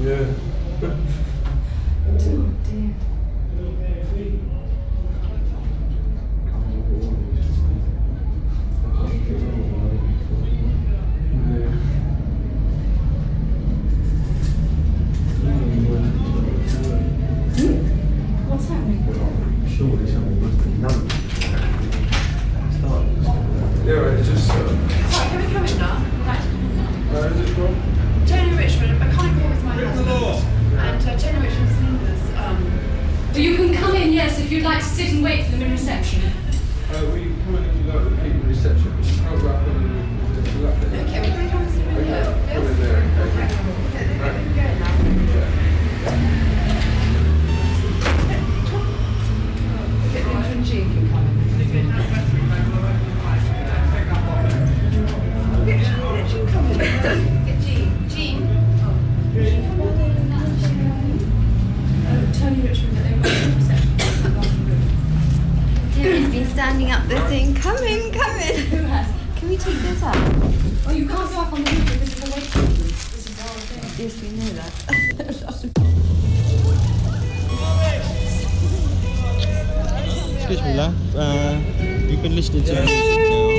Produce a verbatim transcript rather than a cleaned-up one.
Yeah. Oh dear. What's happening? Surely something must have done. Yeah, right, it's just. Uh, Right, can we come in now? Right. where is it from? Jane Richmond, a mechanic with my husband. And uh, Jane Richmond's neighbours. Um, Well, you can come in, yes, if you'd like to sit and wait for them in reception. Uh, we come in if you like the people in reception. How about when we just left it? okay, we can come and sit in Okay, here. come in there, okay. Okay, Right. we can go now. Yeah. Get Linda and Jean can come in. Get Jean come in. Get Jean. Jean. Uh, Tony Richmond, they've got in reception. Jimmy's been standing up there saying, come in, come in. Who has? Can we take this up? Oh, you can't go up on the roof because of the waiting room. This is our thing. Yes, we know that. Excuse me, love. Uh, you've been listening to